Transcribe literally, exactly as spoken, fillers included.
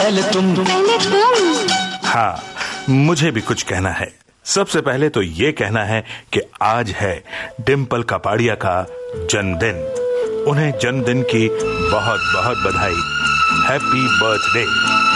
पहले तुम पहले तुम हाँ, मुझे भी कुछ कहना है। सबसे पहले तो ये कहना है कि आज है डिम्पल कपाड़िया का जन्मदिन। उन्हें जन्मदिन की बहुत बहुत बधाई। Happy birthday.